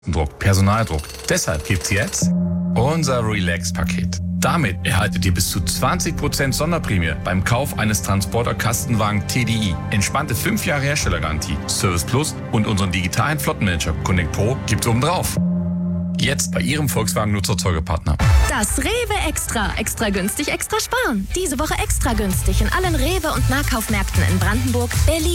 Druck, Personaldruck. Deshalb gibt's jetzt unser Relax-Paket. Damit erhaltet ihr bis zu 20% Sonderprämie beim Kauf eines Transporter-Kastenwagen TDI. Entspannte 5 Jahre Herstellergarantie, Service Plus und unseren digitalen Flottenmanager Connect Pro gibt's obendrauf. Jetzt bei Ihrem Volkswagen-Nutzerzeugepartner. Das Rewe Extra. Extra günstig, extra sparen. Diese Woche extra günstig in allen Rewe- und Nahkaufmärkten in Brandenburg, Berlin.